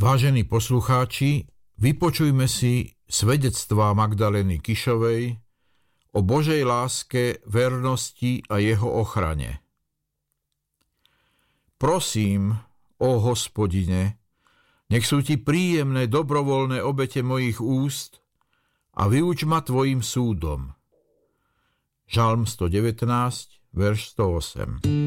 Vážení poslucháči, vypočujme si svedectvá Magdalény Kišovej o Božej láske, vernosti a jeho ochrane. Prosím, ó Hospodine, nech sú ti príjemné dobrovoľné obete mojich úst a vyuč ma tvojim súdom. Žalm 119, verš 108.